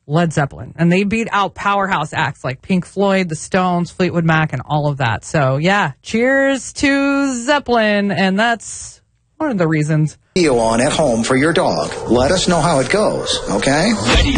Led Zeppelin. And they beat out powerhouse acts like Pink Floyd, the Stones, Fleetwood Mac, and all of that. So, yeah, cheers to Zeppelin. And that's one of the reasons. On at home for your dog. Let us know how it goes, okay?